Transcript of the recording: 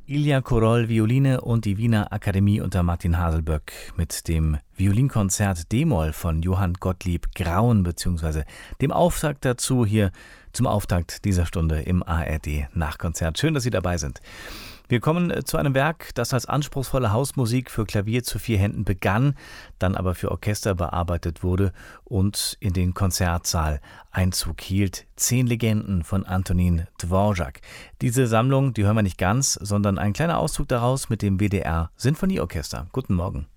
Ilja Korol Violine und die Wiener Akademie unter Martin Haselböck mit dem Violinkonzert D-Moll von Johann Gottlieb Graun bzw. dem Auftakt dazu hier zum Auftakt dieser Stunde im ARD Nachkonzert. Schön, dass Sie dabei sind. Wir kommen zu einem Werk, das als anspruchsvolle Hausmusik für Klavier zu 4 Händen begann, dann aber für Orchester bearbeitet wurde und in den Konzertsaal Einzug hielt. 10 Legenden von Antonin Dvorak. Diese Sammlung, die hören wir nicht ganz, sondern ein kleiner Auszug daraus mit dem WDR Sinfonieorchester. Guten Morgen.